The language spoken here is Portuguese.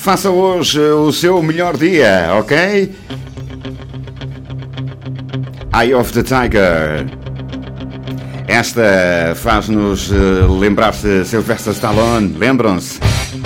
Faça hoje o seu melhor dia, ok? Eye of the Tiger. Esta faz-nos lembrar-se Sylvester Stallone, lembram-se?